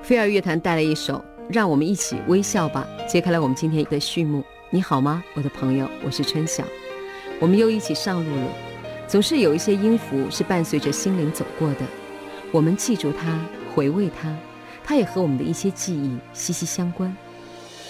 飞儿乐团带来一首《让我们一起微笑吧》，揭开了我们今天的序幕。你好吗，我的朋友？我是春晓，我们又一起上路了。总是有一些音符是伴随着心灵走过的，我们记住它，回味它，它也和我们的一些记忆息息相关。